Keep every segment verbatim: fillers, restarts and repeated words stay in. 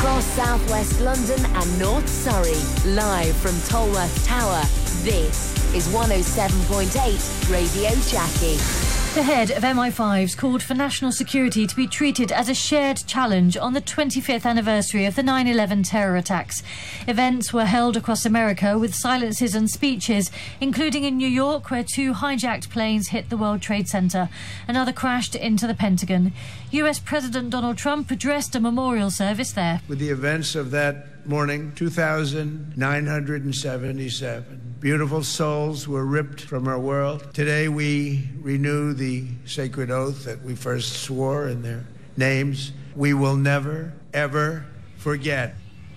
across southwest London and North Surrey. Live from Tolworth Tower, this is one oh seven point eight Radio Jackie. The head of M I five's called for national security to be treated as a shared challenge on the twenty-fifth anniversary of the nine eleven terror attacks. Events were held across America with silences and speeches, including in New York, where two hijacked planes hit the World Trade Center. Another crashed into the Pentagon. U S President Donald Trump addressed a memorial service there. With the events of that morning, two thousand nine hundred seventy-seven beautiful souls were ripped from our world. Today we renew the sacred oath that we first swore in their names. We will never, ever forget.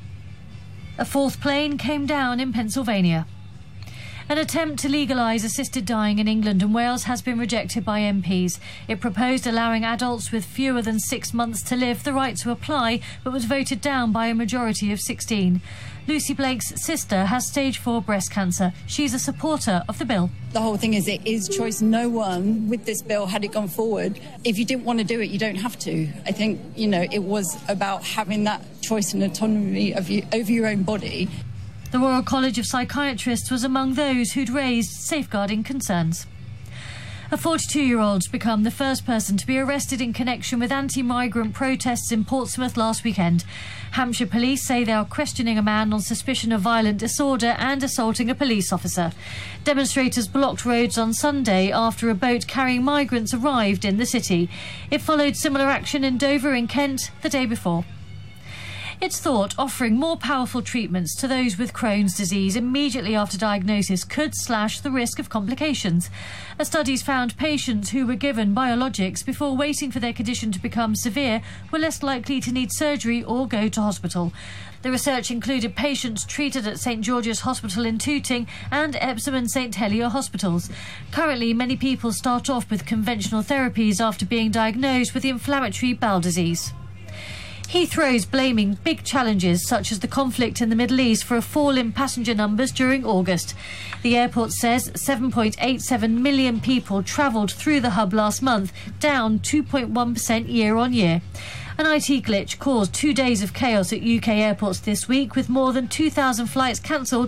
A fourth plane came down in Pennsylvania. An attempt to legalise assisted dying in England and Wales has been rejected by M Ps. It proposed allowing adults with fewer than six months to live the right to apply, but was voted down by a majority of sixteen. Lucy Blake's sister has stage four breast cancer. She's a supporter of the bill. The whole thing is it is choice. No one with this bill, had it gone forward, if you didn't want to do it, you don't have to. I think, you know, it was about having that choice and autonomy of you, over your own body. The Royal College of Psychiatrists was among those who'd raised safeguarding concerns. A forty-two-year-old's become the first person to be arrested in connection with anti-migrant protests in Portsmouth last weekend. Hampshire police say they are questioning a man on suspicion of violent disorder and assaulting a police officer. Demonstrators blocked roads on Sunday after a boat carrying migrants arrived in the city. It followed similar action in Dover in Kent the day before. It's thought offering more powerful treatments to those with Crohn's disease immediately after diagnosis could slash the risk of complications. A study's found patients who were given biologics before waiting for their condition to become severe were less likely to need surgery or go to hospital. The research included patients treated at St George's Hospital in Tooting and Epsom and St Helier hospitals. Currently, many people start off with conventional therapies after being diagnosed with inflammatory bowel disease. Heathrow's blaming big challenges such as the conflict in the Middle East for a fall in passenger numbers during August. The airport says seven point eight seven million people travelled through the hub last month, down two point one percent year on year. An I T glitch caused two days of chaos at U K airports this week, with more than two thousand flights cancelled